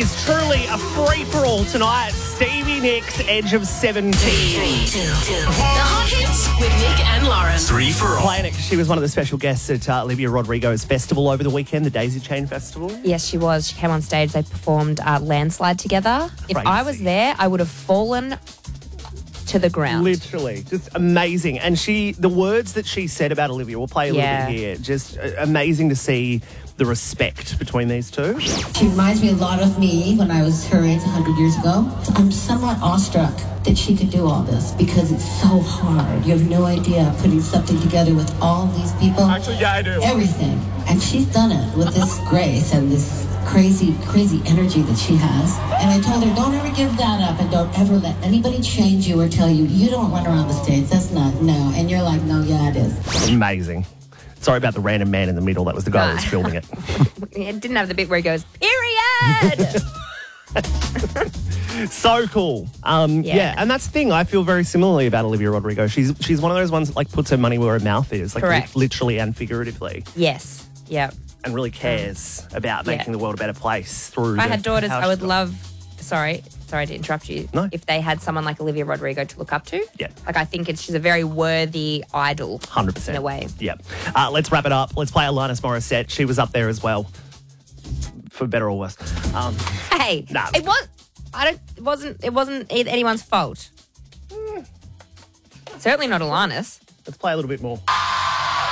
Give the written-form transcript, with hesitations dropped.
is truly a free-for-all tonight. Stevie Nicks, Edge of 17. 3, 2, 2. The Hot Hits with Nick and Lauren. 3 for all. Playing it 'cause she was one of the special guests at Olivia Rodrigo's festival over the weekend, the Daisy Chain Festival. Yes, she was. She came on stage. They performed Landslide together. If I was there, I would have fallen to the ground. Literally, just amazing. And the words that she said about Olivia, we'll play a little bit here. Just amazing to see the respect between these two. She reminds me a lot of me when I was her age 100 years ago. I'm somewhat awestruck that she could do all this because it's so hard. You have no idea putting something together with all these people. Actually, yeah, I do. Everything. And she's done it with this grace and this crazy, crazy energy that she has. And I told her, don't ever give that up and don't ever let anybody change you or tell you, you don't run around the stage. That's not, no. And you're like, no, yeah, it is. Amazing. Sorry about the random man in the middle. That was the guy that was filming it. It didn't have the bit where he goes, period! So cool. Yeah, and that's the thing. I feel very similarly about Olivia Rodrigo. She's one of those ones that like puts her money where her mouth is, like Correct. literally and figuratively, Yes. Yep. and really cares about making the world a better place through. If I had daughters, I would love... Sorry to interrupt you. No. If they had someone like Olivia Rodrigo to look up to. Yeah. Like, I think she's a very worthy idol. 100%. In a way. Yeah. Let's wrap it up. Let's play Alanis Morissette. She was up there as well, for better or worse. Hey, No. It wasn't anyone's fault. Certainly not Alanis. Let's play a little bit more.